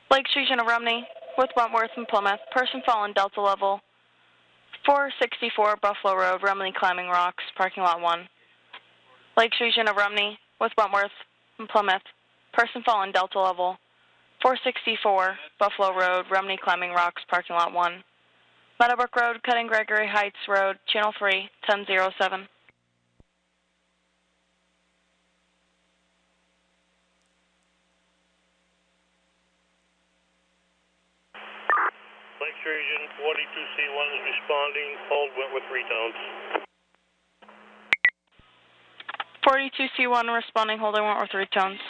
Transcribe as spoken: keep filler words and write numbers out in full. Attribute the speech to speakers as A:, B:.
A: Lakes Region of Rumney with Wentworth and Plymouth. Person fallen Delta level. four sixty-four Buffalo Road, Rumney Climbing Rocks, parking lot one. Lakes Region of Rumney with Wentworth and Plymouth. Person fallen Delta level. four sixty-four Buffalo Road, Rumney Climbing Rocks, parking lot one. Meadowbrook Road, cutting Gregory Heights Road, channel three, ten oh seven.
B: Lakes Region forty-two C one is responding. Hold Wentworth three tones.
A: forty-two C one responding, holding Wentworth three tones.